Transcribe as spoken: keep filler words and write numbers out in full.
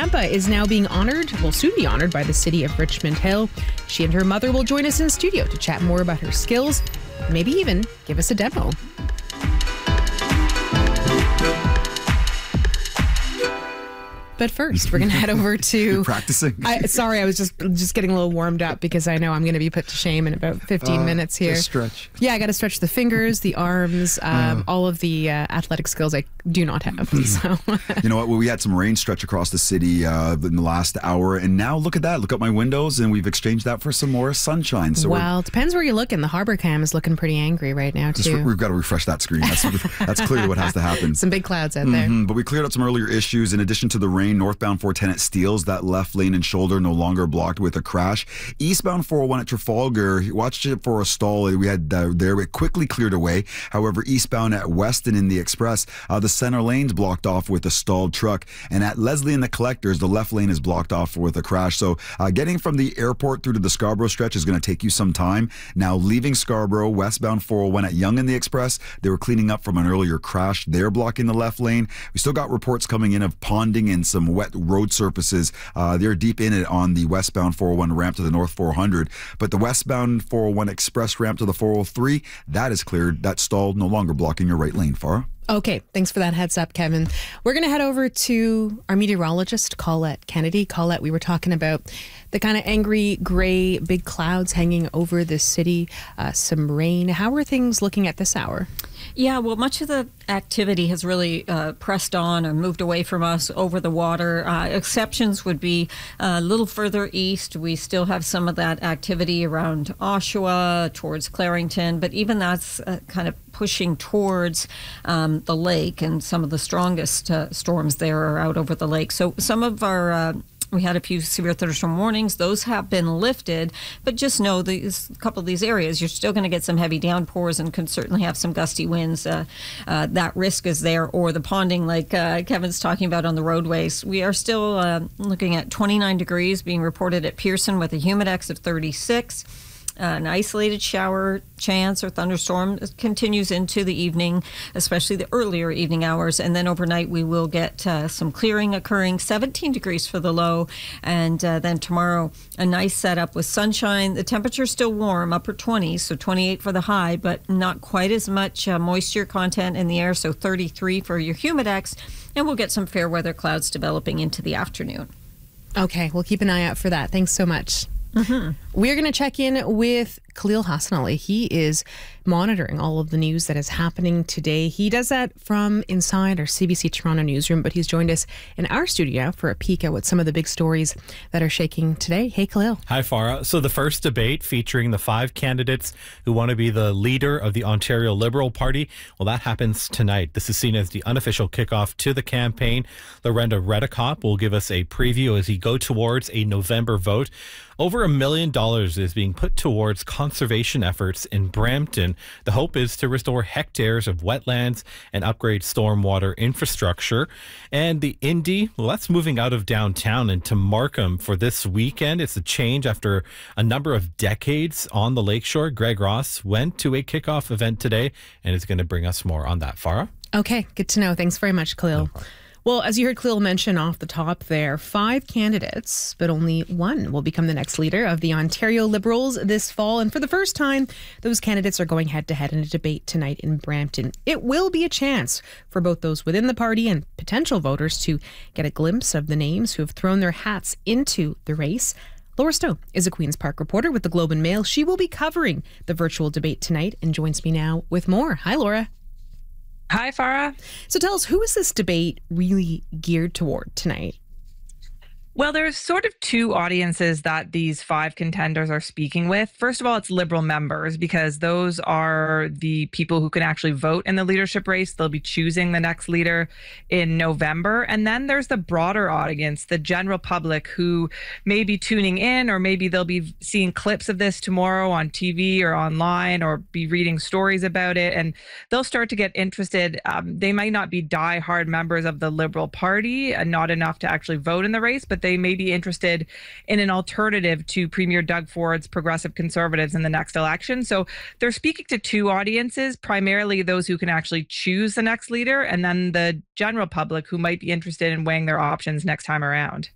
Tampa is now being honored, will soon be honored by the city of Richmond Hill. She and her mother will join us in studio to chat more about her skills, maybe even give us a demo. But first, we're going to head over to... You're practicing? I, sorry, I was just just getting a little warmed up because I know I'm going to be put to shame in about fifteen uh, minutes here. Just stretch. Yeah, I got to stretch the fingers, the arms, um, uh, all of the uh, athletic skills I do not have. So. You know what? Well, we had some rain stretch across the city uh, in the last hour, and now look at that. Look out my windows, and we've exchanged that for some more sunshine. So well, it depends where you're looking. The harbor cam is looking pretty angry right now, too. Re- we've got to refresh that screen. That's, that's clearly what has to happen. Some big clouds out there. Mm-hmm. But we cleared up some earlier issues. In addition to the rain, northbound four ten at Steeles, that left lane and shoulder no longer blocked with a crash. Eastbound four oh one at Trafalgar, watched it for a stall we had uh, there. It quickly cleared away. However, eastbound at Weston in the Express, uh, the center lane's blocked off with a stalled truck. And at Leslie and the Collectors, the left lane is blocked off with a crash. So uh, getting from the airport through to the Scarborough stretch is going to take you some time. Now, leaving Scarborough, westbound four oh one at Yonge and the Express, they were cleaning up from an earlier crash. They're blocking the left lane. We still got reports coming in of ponding and some wet road surfaces. Uh, they're deep in it on the westbound four oh one ramp to the north four hundred. But the westbound four oh one express ramp to the four oh three, that is cleared. That stalled, no longer blocking your right lane, Farah. Okay, thanks for that heads up, Kevin. We're going to head over to our meteorologist, Colette Kennedy. Colette, we were talking about the kind of angry, gray, big clouds hanging over the city, uh, some rain. How are things looking at this hour? Yeah, well, much of the activity has really uh, pressed on or moved away from us over the water. Uh, exceptions would be a little further east. We still have some of that activity around Oshawa, towards Clarington, but even that's uh, kind of pushing towards um, the lake, and some of the strongest uh, storms there are out over the lake. So some of our... Uh, We had a few severe thunderstorm warnings. Those have been lifted, but just know these a couple of these areas, you're still going to get some heavy downpours and can certainly have some gusty winds. Uh, uh, that risk is there, or the ponding, like uh, Kevin's talking about on the roadways. We are still uh, looking at twenty-nine degrees being reported at Pearson with a humidex of thirty-six. Uh, an isolated shower chance or thunderstorm continues into the evening, especially the earlier evening hours. And then overnight, we will get uh, some clearing occurring, seventeen degrees for the low. And uh, then tomorrow, a nice setup with sunshine. The temperature is still warm, upper twenties, so twenty-eight for the high, but not quite as much uh, moisture content in the air, so thirty-three for your humidex. And we'll get some fair weather clouds developing into the afternoon. Okay, we'll keep an eye out for that. Thanks so much. Mm-hmm. We're going to check in with Khalil Hassan Ali. He is monitoring all of the news that is happening today. He does that from inside our C B C Toronto newsroom, but he's joined us in our studio for a peek at what some of the big stories that are shaking today. Hey, Khalil. Hi, Farah. So the first debate featuring the five candidates who want to be the leader of the Ontario Liberal Party, well, that happens tonight. This is seen as the unofficial kickoff to the campaign. Lorenda Redekop will give us a preview as he go towards a November vote. Over a million dollars is being put towards conservation efforts in Brampton. The hope is to restore hectares of wetlands and upgrade stormwater infrastructure. And the Indy, well, that's moving out of downtown into Markham for this weekend. It's a change after a number of decades on the lakeshore. Greg Ross went to a kickoff event today and is going to bring us more on that. Farah? Okay, good to know. Thanks very much, Khalil. No Well, as you heard Khalil mention off the top there, five candidates, but only one will become the next leader of the Ontario Liberals this fall. And for the first time, those candidates are going head-to-head in a debate tonight in Brampton. It will be a chance for both those within the party and potential voters to get a glimpse of the names who have thrown their hats into the race. Laura Stowe is a Queen's Park reporter with the Globe and Mail. She will be covering the virtual debate tonight and joins me now with more. Hi, Laura. Hi, Farah. So tell us, who is this debate really geared toward tonight? Well, there's sort of two audiences that these five contenders are speaking with. First of all, it's Liberal members, because those are the people who can actually vote in the leadership race. They'll be choosing the next leader in November. And then there's the broader audience, the general public, who may be tuning in, or maybe they'll be seeing clips of this tomorrow on T V or online, or be reading stories about it. And they'll start to get interested. Um, they might not be diehard members of the Liberal Party and not enough to actually vote in the race, but they may be interested in an alternative to Premier Doug Ford's Progressive Conservatives in the next election. So they're speaking to two audiences, primarily those who can actually choose the next leader, and then the general public who might be interested in weighing their options next time around.